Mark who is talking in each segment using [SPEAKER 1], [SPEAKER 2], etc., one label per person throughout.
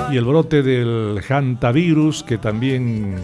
[SPEAKER 1] Y el brote del hantavirus, que también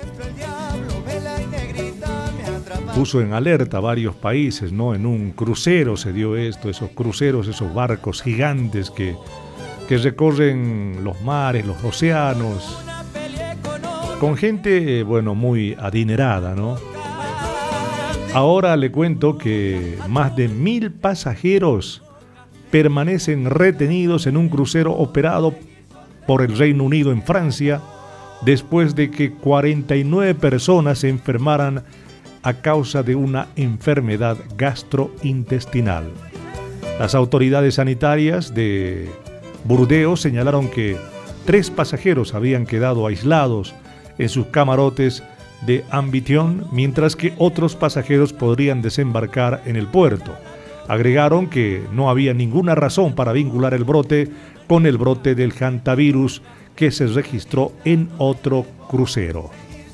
[SPEAKER 1] puso en alerta a varios países, ¿no? En un crucero se dio esto, esos cruceros, esos barcos gigantes que recorren los mares, los océanos, con gente, bueno, muy adinerada, ¿no? Ahora le cuento que más de 1.000 pasajeros permanecen retenidos en un crucero operado por el Reino Unido en Francia, después de que 49 personas se enfermaran a causa de una enfermedad gastrointestinal. Las autoridades sanitarias de Burdeos señalaron que 3 pasajeros habían quedado aislados en sus camarotes de Ambition, mientras que otros pasajeros podrían desembarcar en el puerto. Agregaron que no había ninguna razón para vincular el brote con el brote del hantavirus que se registró en otro crucero.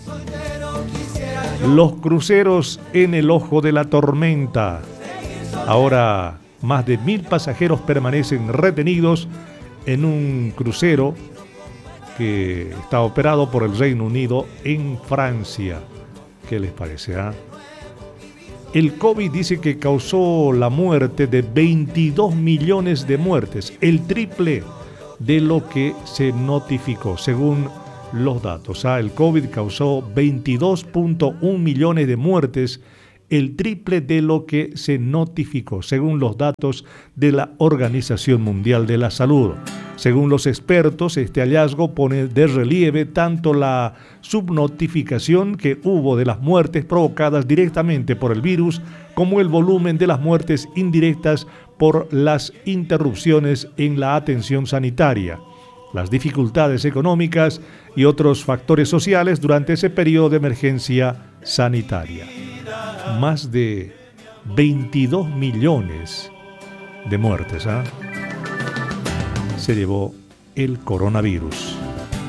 [SPEAKER 1] Los cruceros en el ojo de la tormenta. Ahora más de 1.000 pasajeros permanecen retenidos en un crucero que está operado por el Reino Unido en Francia. ¿Qué les parece? El COVID dice que causó la muerte de 22 millones de muertes, el triple de lo que se notificó, según los datos. El COVID causó 22.1 millones de muertes, el triple de lo que se notificó, según los datos de la Organización Mundial de la Salud. Según los expertos, este hallazgo pone de relieve tanto la subnotificación que hubo de las muertes provocadas directamente por el virus, como el volumen de las muertes indirectas por las interrupciones en la atención sanitaria, las dificultades económicas y otros factores sociales durante ese periodo de emergencia sanitaria. Más de 22 millones de muertes se llevó el coronavirus.